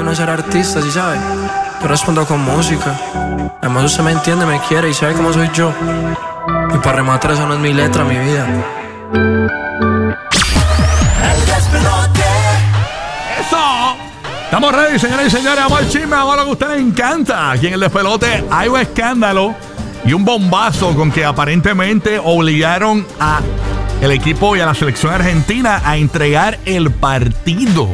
no ser artista, ¿sí sabes? Yo respondo con música. Además usted me entiende, me quiere y sabe cómo soy yo. Y para rematar, eso no es mi letra, mi vida. ¡Eso! Estamos ready, señoras y señores. Vamos al chisme, vamos a lo que a usted le encanta. Aquí en el despelote hay un escándalo y un bombazo con que aparentemente obligaron a el equipo y a la selección argentina a entregar el partido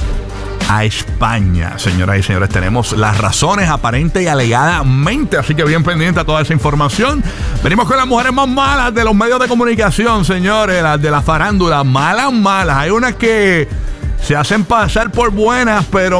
a España. Señoras y señores, tenemos las razones aparente y alegadamente, así que bien pendiente a toda esa información. Venimos con las mujeres más malas de los medios de comunicación, señores, las de la farándula, malas. Hay unas que se hacen pasar por buenas, pero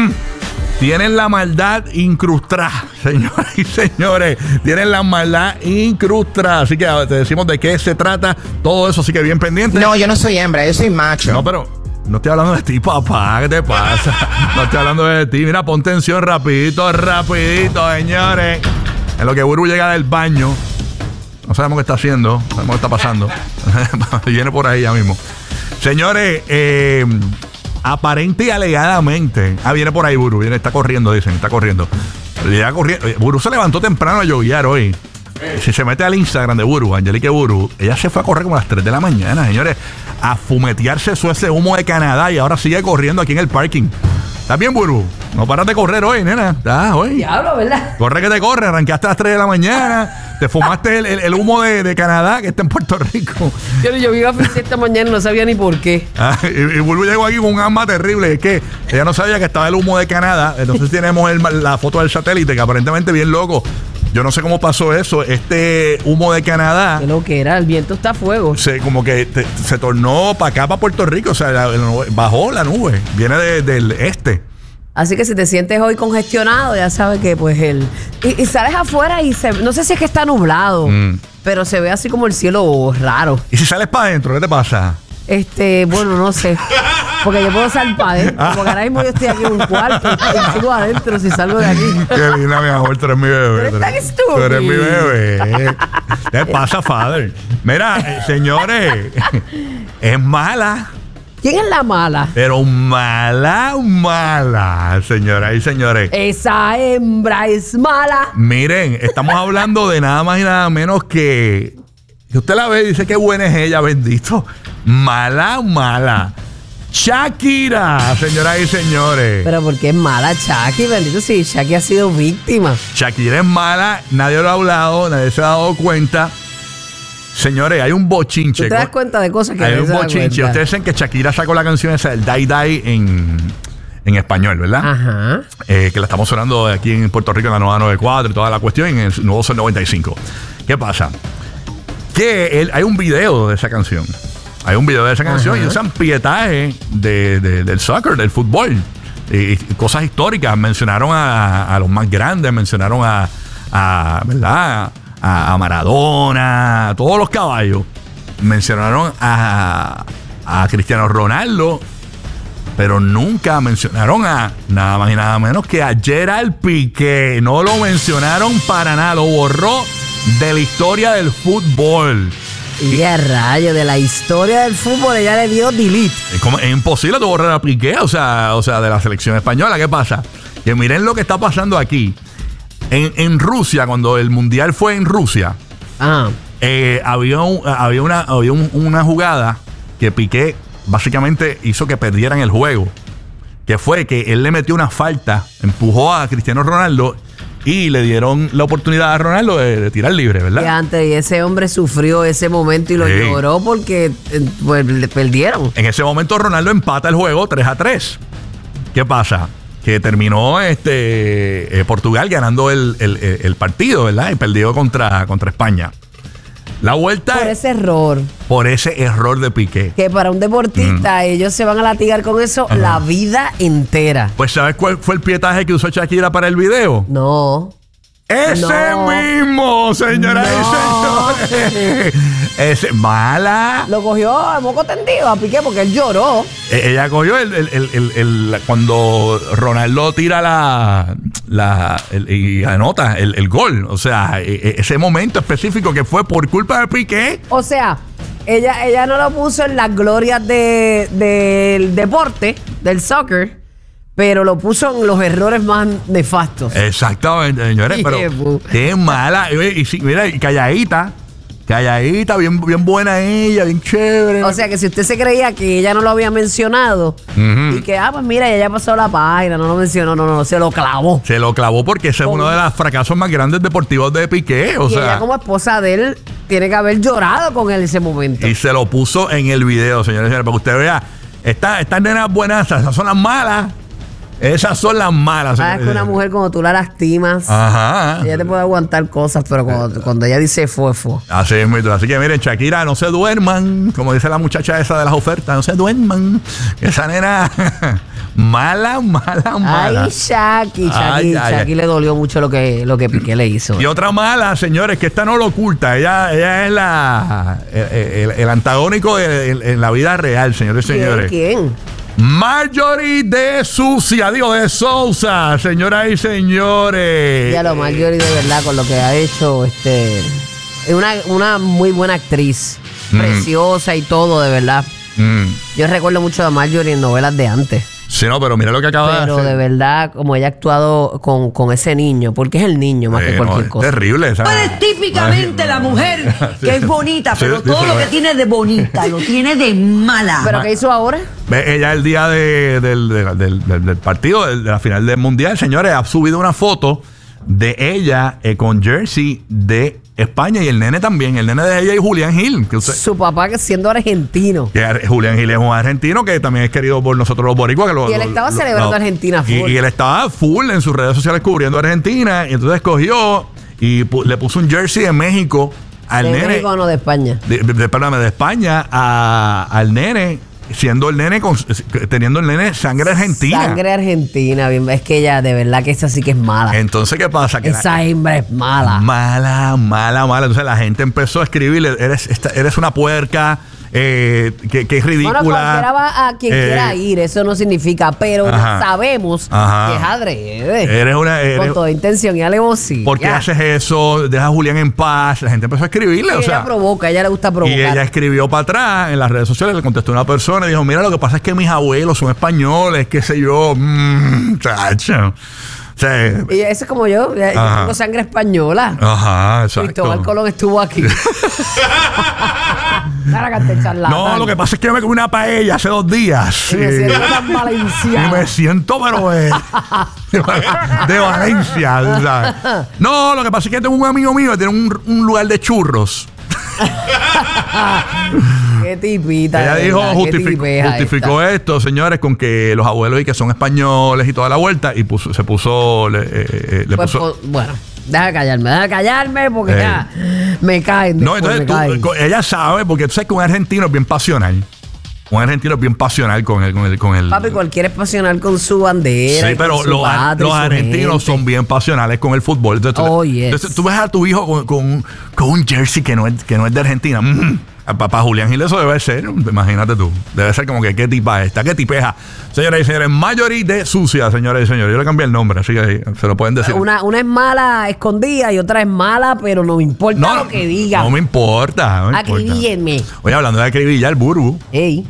tienen la maldad incrustada, señoras y señores. Tienen la maldad incrustada. Así que te decimos de qué se trata todo eso, así que bien pendiente. No, yo no soy hembra, yo soy macho. No, pero no estoy hablando de ti, papá. ¿Qué te pasa? No estoy hablando de ti. Mira, pon tensión rapidito, señores. En lo que Buru llega del baño. No sabemos qué está haciendo. No sabemos qué está pasando. Viene por ahí ya mismo. Señores, aparente y alegadamente. Viene por ahí Buru. Viene, está corriendo, dicen. Está corriendo. Llega corriendo. Buru se levantó temprano a yoguear hoy. Si se mete al Instagram de Buru, Angelique Buru, ella se fue a correr como a las 3 de la mañana, señores, a fumetearse ese humo de Canadá y ahora sigue corriendo aquí en el parking. ¿Estás bien, Buru? No paras de correr hoy, nena. ¿Estás hoy? Diablo, ¿verdad? Corre que te corre, arrancaste a las 3 de la mañana, te fumaste el humo de Canadá que está en Puerto Rico. Yo iba a feliz esta mañana y no sabía ni por qué. Y Buru llegó aquí con un asma terrible. Es que ella no sabía que estaba el humo de Canadá. Entonces tenemos la foto del satélite, que aparentemente bien loco. Yo no sé cómo pasó eso. Este humo de Canadá. ¿Qué lo que era? El viento está a fuego. Como que se tornó para acá, para Puerto Rico. O sea, bajó la nube. Viene del este. Así que si te sientes hoy congestionado, ya sabes que pues y sales afuera y no sé si es que está nublado, pero se ve así como el cielo raro. ¿Y si sales para adentro, qué te pasa? Bueno, no sé. Porque yo puedo salir para adentro. Porque ahora mismo yo estoy aquí en un cuarto y sigo adentro si salgo de aquí. Qué linda, mi amor. Tú eres mi bebé. Tú eres tan estúpido. Tú eres mi bebé. ¿Qué pasa, father? Mira, señores, es mala. ¿Quién es la mala? Pero mala, señoras y señores. Esa hembra es mala. Miren, estamos hablando de nada más y nada menos que usted la ve y dice qué buena es ella, bendito. Mala. Shakira, señoras y señores. Pero ¿por qué es mala Shakira? Bendito, si Shakira ha sido víctima. Shakira es mala, nadie lo ha hablado, nadie se ha dado cuenta. Señores, hay un bochinche. ¿Tú te das cuenta de cosas que hay no un se da bochinche. cuenta? Ustedes saben que Shakira sacó la canción esa del Die Die en español, ¿verdad? Ajá. Que la estamos sonando aquí en Puerto Rico en la nueva 94 y toda la cuestión, en el nuevo Sol 95. ¿Qué pasa? Que hay un video de esa canción. Hay un video de esa canción y usan pietaje del soccer, del fútbol. Y cosas históricas. Mencionaron a los más grandes, mencionaron ¿verdad? A Maradona, a todos los caballos. Mencionaron a Cristiano Ronaldo, pero nunca mencionaron a nada más y nada menos que a Gerard Piqué. No lo mencionaron para nada, lo borró de la historia del fútbol. Y a rayo, de la historia del fútbol ella le dio delete. Es imposible de borrar a Piqué, o sea, de la selección española. ¿Qué pasa? Que miren lo que está pasando aquí. En Rusia, cuando el mundial fue en Rusia, había una jugada que Piqué básicamente hizo que perdieran el juego. Que fue que él le metió una falta, empujó a Cristiano Ronaldo y le dieron la oportunidad a Ronaldo de tirar libre, ¿verdad? Y ese hombre sufrió ese momento y lo lloró porque pues, le perdieron. En ese momento Ronaldo empata el juego 3-3. ¿Qué pasa? Que terminó Portugal ganando el partido, ¿verdad? Y perdió contra España. La vuelta... Por ese error de Piqué. Que para un deportista ellos se van a latigar con eso la vida entera. Pues ¿sabes cuál fue el pietaje que usó Shakira para el video? No. ¡Ese mismo, señoras y señores! Ese, mala. Lo cogió a moco tendido a Piqué porque él lloró. Ella cogió cuando Ronaldo tira y anota el gol. O sea, ese momento específico que fue por culpa de Piqué. O sea, ella no lo puso en las glorias del deporte, del soccer. pero lo puso en los errores más nefastos. Exactamente, señores, pero qué mala. Y sí, mira, y calladita, bien buena ella, bien chévere. O sea que si usted se creía que ella no lo había mencionado y que, pues mira, ella ya pasó la página, no lo mencionó, no, se lo clavó. Se lo clavó porque ese es uno de los fracasos más grandes deportivos de Piqué. O sea, ella como esposa de él tiene que haber llorado con él en ese momento. Y se lo puso en el video, señores y señores, para que usted vea, estas nenas buenas, esas son las malas. Esas son las malas. Sabes que una mujer cuando tú la lastimas, ella te puede aguantar cosas, pero cuando ella dice fue. Así es, muy duro. Así que miren, Shakira, no se duerman, como dice la muchacha esa de las ofertas, no se duerman. Esa nena mala. Ay, Shaki le dolió mucho lo que Piqué le hizo. Y otra mala, señores, que esta no lo oculta. Ella es el antagónico en la vida real, señores y señores. ¿Quién? Marjorie de Sousa, señoras y señores. Ya lo Marjorie de verdad con lo que ha hecho, es una muy buena actriz, preciosa y todo, de verdad. Yo recuerdo mucho de Marjorie en novelas de antes. Sí, no, pero mira lo que acaba de hacer. Pero de verdad, como ella ha actuado con ese niño, porque es el niño más que cualquier cosa. Terrible, ¿sabes? Tú eres típicamente la mujer que es bonita, pero todo lo que tiene de bonita lo tiene de mala. ¿Pero qué hizo ahora? Ella el día del partido, de la final del mundial, señores, ha subido una foto de ella con jersey de España y el nene también, el nene de ella y Julián Gil. Su papá siendo argentino. Julián Gil es un argentino que también es querido por nosotros los boricuas. Y él estaba celebrando Argentina full. Y él estaba full en sus redes sociales cubriendo Argentina. Y entonces cogió y le puso un jersey de México al nene. ¿De México no, de España? Perdóname, de España al nene. Teniendo el nene sangre argentina. Sangre argentina, bien. Es que ella, de verdad que esa sí que es mala. Entonces, ¿qué pasa? Que esa hembra es mala. Mala. Entonces la gente empezó a escribirle, eres una puerca, que es ridícula. Bueno, cualquiera va a quien quiera ir, eso no significa, pero sabemos que es adrede. Con toda intención y alevosía. ¿Por qué haces eso? Deja a Julián en paz. La gente empezó a escribirle. Ella provoca, a ella le gusta provocar. Y ella escribió para atrás en las redes sociales, le contestó a una persona y dijo, mira, lo que pasa es que mis abuelos son españoles, qué sé yo, chacho. Sí. Y eso es como yo tengo sangre española. Exacto. Cristóbal Colón estuvo aquí. No, lo que pasa es que yo me comí una paella hace 2 días. Y me siento tan valenciano. Y me siento, pero de Valencia, ¿sabes? No, lo que pasa es que tengo un amigo mío que tiene un lugar de churros. Qué tipita. Ella dijo, justificó esto, señores, con que los abuelos y que son españoles y toda la vuelta, y se puso, bueno, deja callarme porque ya me caen. No, entonces ella sabe, porque tú sabes que un argentino es bien pasional. Un argentino es bien pasional con el. Papi, cualquiera es pasional con su bandera. Sí, pero los argentinos son bien pasionales con el fútbol. Entonces tú ves a tu hijo con un jersey que no es de Argentina. Para Julián Gil eso debe ser, imagínate tú. Debe ser como que qué tipa esta, qué tipeja. Señoras y señores, Marjorie de Sousa, señoras y señores. Yo le cambié el nombre, así que se lo pueden decir. Una es mala escondida y otra es mala, pero no me importa lo que diga. No me importa. Acribíllenme. Oye, hablando de acribillar, Burbu. Ey.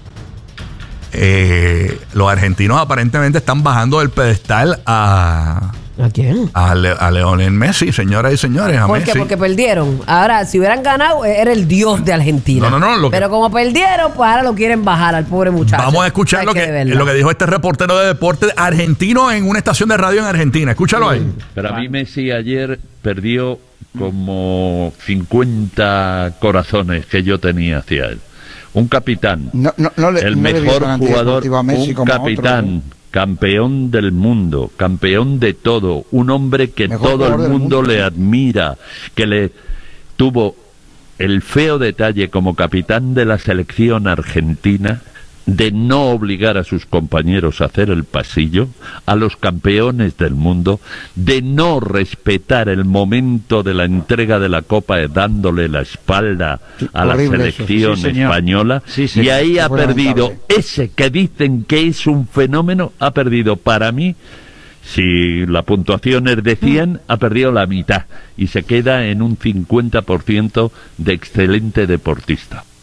Los argentinos aparentemente están bajando del pedestal ¿A quién? A Lionel Messi, señoras y señores. ¿Por qué? Porque perdieron. Ahora, si hubieran ganado, era el dios de Argentina. Pero como perdieron, pues ahora lo quieren bajar al pobre muchacho. Vamos a escuchar lo que dijo este reportero de deporte argentino en una estación de radio en Argentina. Escúchalo ahí. Para mí Messi ayer perdió como 50 corazones que yo tenía hacia él. Un capitán, el mejor jugador, un capitán, campeón del mundo, campeón de todo, un hombre que todo el mundo le admira, que le tuvo el feo detalle como capitán de la selección argentina de no obligar a sus compañeros a hacer el pasillo, a los campeones del mundo, de no respetar el momento de la entrega de la copa dándole la espalda a la selección española, y ahí ha perdido ese que dicen que es un fenómeno, ha perdido para mí, si la puntuación es de 100, ha perdido la mitad y se queda en un 50% de excelente deportista.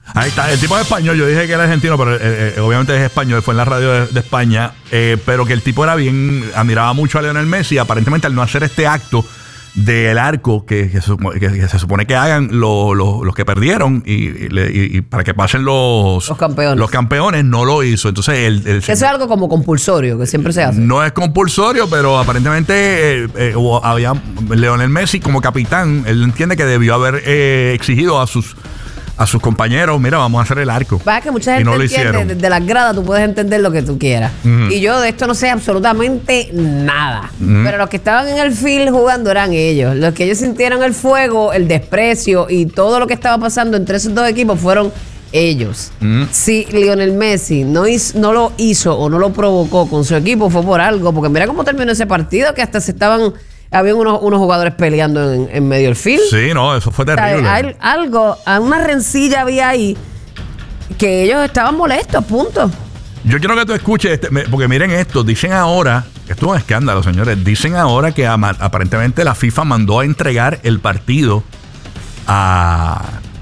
Ahí está, el tipo es español. Yo dije que era argentino, pero obviamente es español. Fue en la radio de España. Pero que el tipo era bien, admiraba mucho a Lionel Messi. Aparentemente, al no hacer este acto del arco que se supone que hagan los que perdieron y para que pasen los campeones, no lo hizo. Entonces eso es algo como compulsorio, que siempre se hace. No es compulsorio, pero aparentemente había Lionel Messi como capitán. Él entiende que debió haber exigido a sus compañeros, mira, vamos a hacer el arco. Va, que mucha gente entiende, desde las gradas tú puedes entender lo que tú quieras. Y yo de esto no sé absolutamente nada. Pero los que estaban en el field jugando eran ellos. Los que ellos sintieron el fuego, el desprecio y todo lo que estaba pasando entre esos dos equipos fueron ellos. Si Lionel Messi no lo hizo o no lo provocó con su equipo, fue por algo. Porque mira cómo terminó ese partido, que hasta habían unos jugadores peleando en medio del field. Sí, no, eso fue terrible. Una rencilla había ahí que ellos estaban molestos, punto. Yo quiero que tú escuches, porque miren esto, dicen ahora, esto es un escándalo, señores, dicen ahora que aparentemente la FIFA mandó a entregar el partido a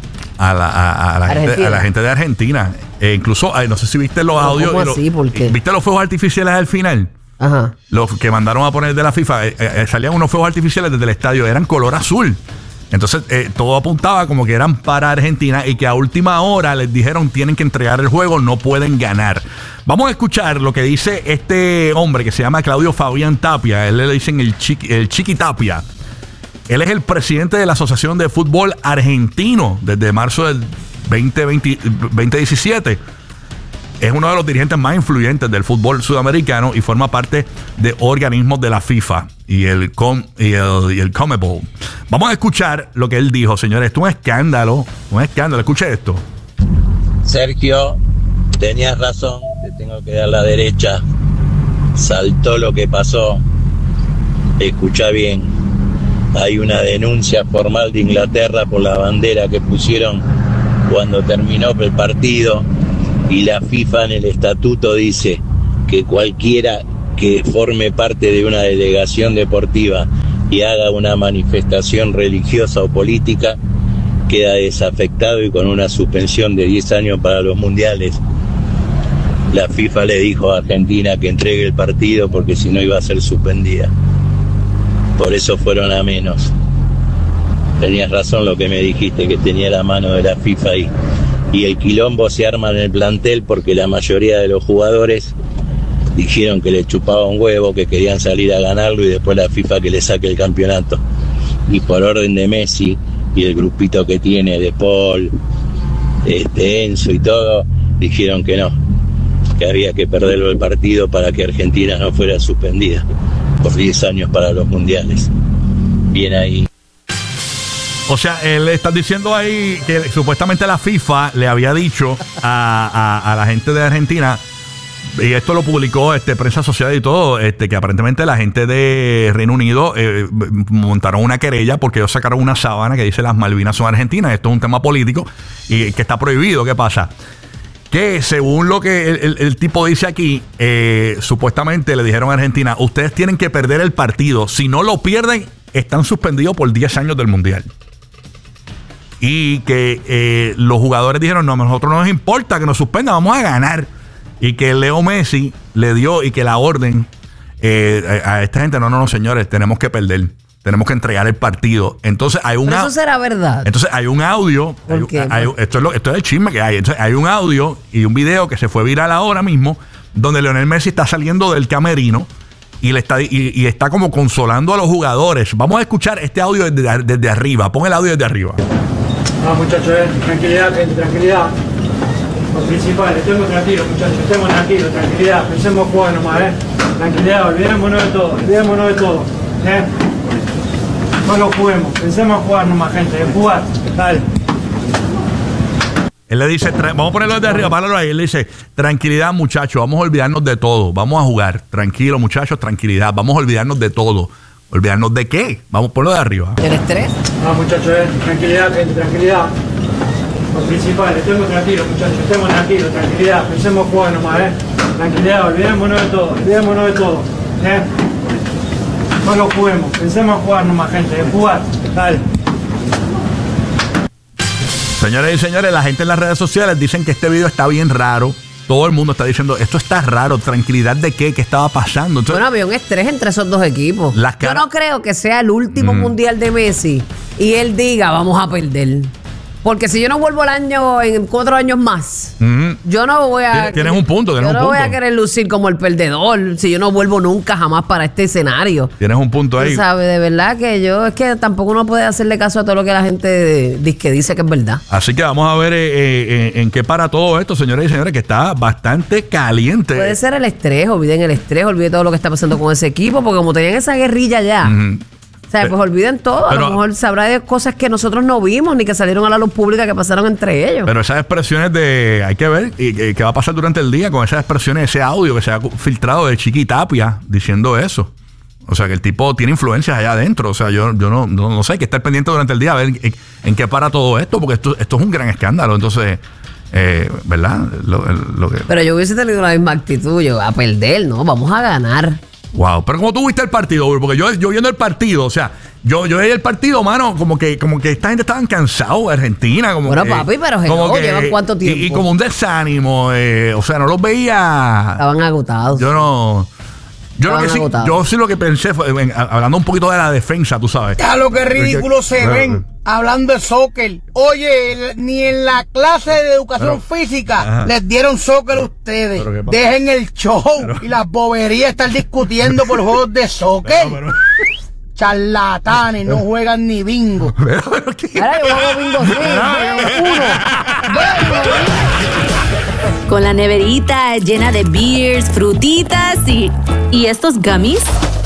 la gente de Argentina. Incluso, no sé si viste los audios. ¿Cómo así? ¿Por qué? ¿Viste los fuegos artificiales al final? Ajá. Los que mandaron a poner de la FIFA, salían unos fuegos artificiales desde el estadio, eran color azul. Entonces todo apuntaba como que eran para Argentina y que a última hora les dijeron tienen que entregar el juego, no pueden ganar. Vamos a escuchar lo que dice este hombre que se llama Claudio Fabián Tapia. Él le dicen el Chiqui Tapia. Él es el presidente de la Asociación de Fútbol Argentino desde marzo del 2017. Es uno de los dirigentes más influyentes del fútbol sudamericano y forma parte de organismos de la FIFA y el CONMEBOL. Vamos a escuchar lo que él dijo, señores. Esto es un escándalo. Escuche esto. Sergio, tenías razón, te tengo que dar la derecha. Saltó lo que pasó. Escucha bien. Hay una denuncia formal de Inglaterra por la bandera que pusieron cuando terminó el partido. Y la FIFA en el estatuto dice que cualquiera que forme parte de una delegación deportiva y haga una manifestación religiosa o política queda desafectado y con una suspensión de 10 años para los mundiales. La FIFA le dijo a Argentina que entregue el partido porque si no iba a ser suspendida. Por eso fueron a menos. Tenías razón lo que me dijiste, que tenía la mano de la FIFA ahí. Y el quilombo se arma en el plantel porque la mayoría de los jugadores dijeron que le chupaba un huevo, que querían salir a ganarlo y después la FIFA que le saque el campeonato. Y por orden de Messi y el grupito que tiene de Paul, Enzo y todo, dijeron que no, que había que perderlo el partido para que Argentina no fuera suspendida por 10 años para los mundiales. Bien ahí. O sea, él está diciendo ahí que supuestamente la FIFA le había dicho a la gente de Argentina, y esto lo publicó prensa asociada y todo, que aparentemente la gente de Reino Unido montaron una querella porque ellos sacaron una sábana que dice las Malvinas son argentinas. Esto es un tema político y que está prohibido. ¿Qué pasa? Que según lo que el tipo dice aquí, supuestamente le dijeron a Argentina, ustedes tienen que perder el partido. Si no lo pierden, están suspendidos por 10 años del Mundial. Y que los jugadores dijeron, no, a nosotros no nos importa que nos suspendan, vamos a ganar. Y que Leo Messi le dio y que la orden a esta gente, no, señores, tenemos que perder. Tenemos que entregar el partido. Entonces hay un eso será verdad. Entonces hay un audio. Esto es el chisme que hay. Entonces hay un audio y un video que se fue viral ahora mismo, donde Lionel Messi está saliendo del camerino y está como consolando a los jugadores. Vamos a escuchar este audio desde arriba. Pon el audio desde arriba. No, muchachos, tranquilidad, gente, tranquilidad. Lo principal, estemos tranquilos, muchachos, estemos tranquilos, tranquilidad. Pensemos jugar nomás, Tranquilidad, olvidémonos de todo, No lo juguemos, pensemos jugar nomás, gente, jugar, dale. Él le dice, vamos a ponerlo desde arriba, páralo ahí. Él le dice, tranquilidad, muchachos, vamos a olvidarnos de todo, vamos a jugar. Tranquilo, muchachos, tranquilidad, vamos a olvidarnos de todo. ¿Olvidarnos de qué? Vamos a ponerlo de arriba. ¿El estrés? No, muchachos, tranquilidad, gente, tranquilidad. Lo principal, estemos tranquilos, muchachos, estemos tranquilos, tranquilidad. Pensemos jugar nomás, Tranquilidad, olvidémonos de todo, No lo juguemos, pensemos jugar nomás, gente, jugar, dale. Señores y señores, la gente en las redes sociales dicen que este video está bien raro. Todo el mundo está diciendo, esto está raro, tranquilidad de qué estaba pasando. Entonces, bueno, había un estrés entre esos dos equipos. Yo no creo que sea el último mundial de Messi y él diga, vamos a perder. Porque si yo no vuelvo al año en 4 años más, yo no voy a... Tienes un punto, yo no voy a querer lucir como el perdedor si yo no vuelvo nunca jamás para este escenario. Tienes un punto ahí. Tú sabes, de verdad que es que tampoco uno puede hacerle caso a todo lo que la gente dice que es verdad. Así que vamos a ver en qué para todo esto, señores y señores, que está bastante caliente. Puede ser el estrés, olviden el estrés, olviden todo lo que está pasando con ese equipo, porque como tenían esa guerrilla ya... O sea, pues olviden todo. A lo mejor sabrá de cosas que nosotros no vimos ni que salieron a la luz pública que pasaron entre ellos. Pero esas expresiones hay que ver qué va a pasar durante el día con esas expresiones, ese audio que se ha filtrado de Chiqui Tapia diciendo eso. O sea, que el tipo tiene influencias allá adentro. O sea, yo no sé, hay que estar pendiente durante el día a ver en qué para todo esto, porque esto es un gran escándalo. Entonces, ¿verdad? Pero yo hubiese tenido la misma actitud. Yo, a perder, ¿no? Vamos a ganar. Wow, pero ¿cómo tú viste el partido? Porque yo viendo el partido, o sea, yo veía el partido, mano, como que esta gente estaban cansados de Argentina. Bueno, papi, pero ¿llevan cuánto tiempo? Y como un desánimo, o sea, no los veía. Estaban agotados. Yo sí lo que pensé fue, hablando un poquito de la defensa, tú sabes. Ya lo que ridículo se ven hablando de soccer. Oye, ni en la clase de educación física les dieron soccer a ustedes. Dejen el show y las boberías estar discutiendo por juegos de soccer. Charlatanes, no juegan ni bingo. Ahora yo juego bingo, sí. Con la neverita llena de beers, frutitas y estos gummies